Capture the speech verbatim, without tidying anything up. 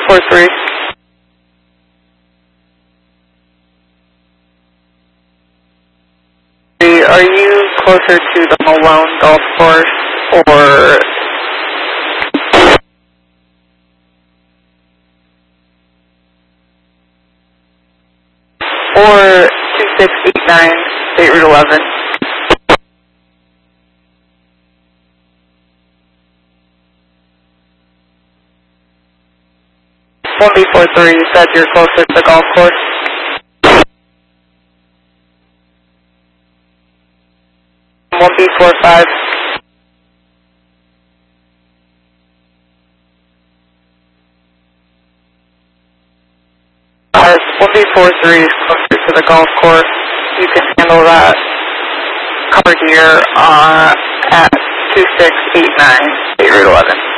four three. Are you closer to the Malone Golf Course or or two six eight nine State Route eleven? one B four three, you said you're closer to the golf course. one B four five. Uh, one B four three is closer to the golf course. You can handle that cover here uh, at two six eight nine State Route eleven.